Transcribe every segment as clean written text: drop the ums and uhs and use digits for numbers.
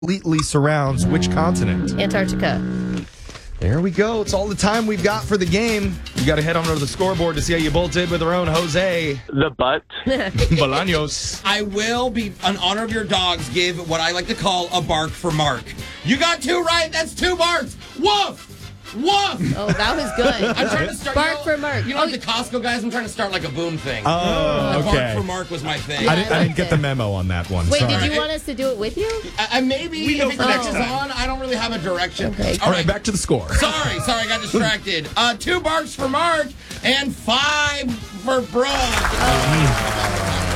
completely surrounds which continent? Antarctica. There we go. It's all the time we've got for the game. You got to head on over to the scoreboard to see how you both did with our own Jose The butt. Bolaños. I will be, in honor of your dogs, give what I like to call a bark for Mark. You got 2 right. That's 2 barks. Woof! Woof! Oh, that was good. I'm trying to start. Bark for Mark. You know, like the Costco guys, I'm trying to start like a boom thing. Oh, Bark okay. for Mark was my thing. I didn't get the memo on that one. Wait, Sorry. did you want us to do it with you? Maybe We know if it for next catches time. on, I don't really have a direction. Okay. All right, back to the score. Sorry, I got distracted. 2 barks for Mark and 5 for Brooke.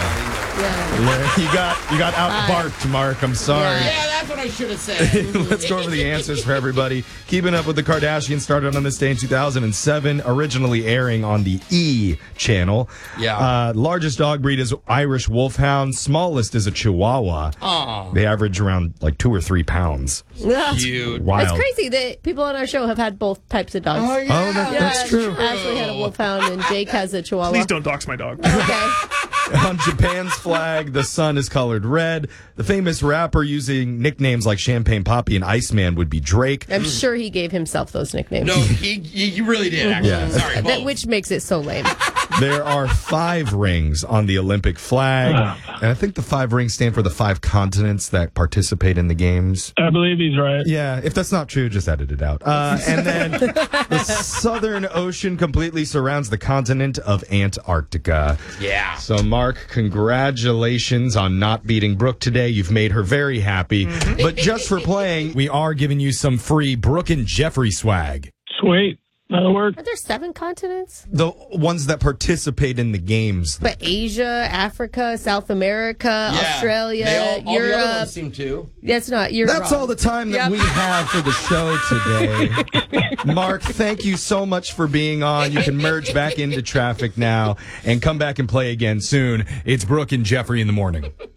Yeah. You got out-barked, Mark. I'm sorry. Yeah, that's what I should have said. Let's go over the answers for everybody. Keeping Up with the Kardashians started on this day in 2007, originally airing on the E channel. Yeah. Largest dog breed is Irish Wolfhound. Smallest is a Chihuahua. Aw. They average around like 2 or 3 pounds. Cute. Wild. It's crazy that people on our show have had both types of dogs. Oh, yeah. Oh, that's true. Ashley had a wolfhound and Jake has a chihuahua. Please don't dox my dog. Okay. On Japan's flag, the sun is colored red. The famous rapper using nicknames like Champagne Poppy and Iceman would be Drake. I'm sure he gave himself those nicknames. No, he really did, actually. Yeah. Sorry, both. Which makes it so lame. There are 5 rings on the Olympic flag. And I think the 5 rings stand for the 5 continents that participate in the games. I believe he's right. Yeah, if that's not true, just edit it out. And then the Southern Ocean completely surrounds the continent of Antarctica. Yeah. So, Mark, congratulations on not beating Brooke today. You've made her very happy. But just for playing, we are giving you some free Brooke and Jeffrey swag. Sweet. That'll work. Are there 7 continents? The ones that participate in the games. But Asia, Africa, South America, Yeah. Australia, They all the other Europe. ones seem to. That's not. You're That's wrong. all the time that we have for the show today. Mark, thank you so much for being on. You can merge back into traffic now and come back and play again soon. It's Brooke and Jeffrey in the morning.